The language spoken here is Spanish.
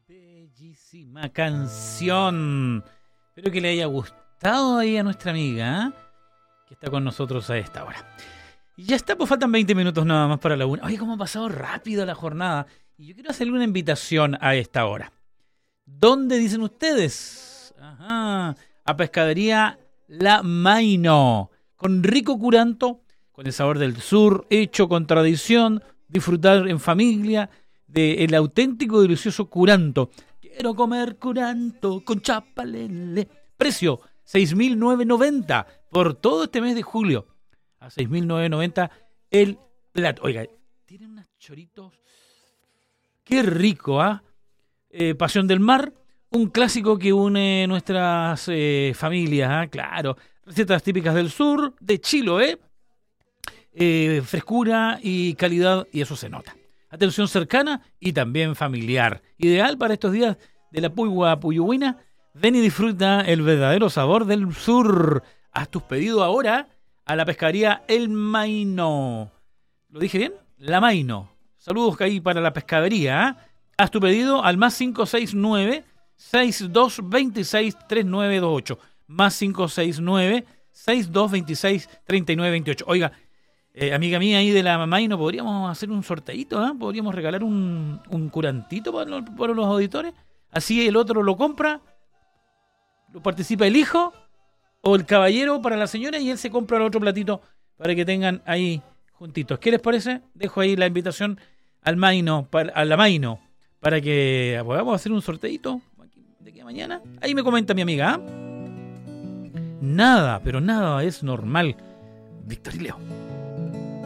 Bellísima canción. Espero que le haya gustado ahí a nuestra amiga, que está con nosotros a esta hora. Y ya está, pues faltan 20 minutos nada más para la 1. Oye, cómo ha pasado rápido la jornada. Y yo quiero hacerle una invitación a esta hora. ¿Dónde dicen ustedes? Ajá, a Pescadería La Maino. Con rico curanto, con el sabor del sur, hecho con tradición, disfrutar en familia del auténtico y delicioso curanto. Quiero comer curanto con chapalele. Precio, 6.990 por todo este mes de julio. A 6.990 el plato. Oiga, tienen unos choritos. Qué rico, ¿ah? Pasión del Mar, un clásico que une nuestras familias, ¿ah? Claro. Recetas típicas del sur, de Chiloé. Frescura y calidad, y eso se nota. Atención cercana y también familiar. Ideal para estos días de la Puigua Puyuhuina. Ven y disfruta el verdadero sabor del sur. Haz tus pedidos ahora a la pescadería El Maino. ¿Lo dije bien? La Maino. Saludos que hay para la pescadería, ¿eh? Haz tu pedido al más 569-6226-3928. Más 569-6226-3928. Oiga, amiga mía ahí de la Maino, ¿podríamos hacer un sorteito? ¿Eh? ¿Podríamos regalar un curantito para los auditores? Así el otro lo compra, lo participa el hijo o el caballero para la señora y él se compra el otro platito para que tengan ahí juntitos. ¿Qué les parece? Dejo ahí la invitación al Maino, a la Maino, para que podamos hacer un sorteito de aquí a mañana. Ahí me comenta mi amiga, ¿eh? Nada, pero nada es normal. Víctor y Leo.